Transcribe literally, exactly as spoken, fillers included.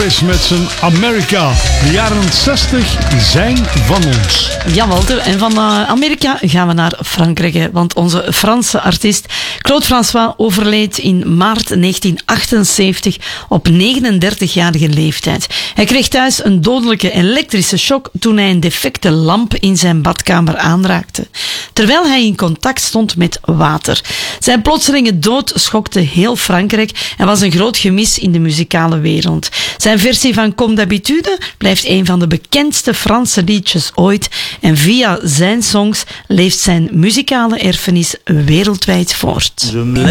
Elvis met zijn America. De jaren zestig zijn van ons. Ja, Walter. En van uh, Amerika gaan we naar Frankrijk. Hè, want onze Franse artiest Claude François overleed in maart negentien achtenzeventig op negenendertigjarige leeftijd. Hij kreeg thuis een dodelijke elektrische shock toen hij een defecte lamp in zijn badkamer aanraakte, terwijl hij in contact stond met water. Zijn plotselinge dood schokte heel Frankrijk en was een groot gemis in de muzikale wereld. Zijn versie van Comme d'habitude blijft een van de bekendste Franse liedjes ooit en via zijn songs leeft zijn muzikale erfenis wereldwijd voort.